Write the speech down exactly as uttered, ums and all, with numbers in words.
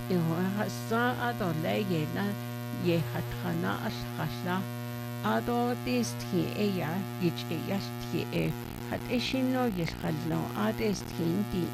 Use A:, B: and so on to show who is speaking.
A: ihasa adole yena yehatkhana ashkhashla ado tisthi eya ich eyashthi e hat ishino yeshkhalno adesthi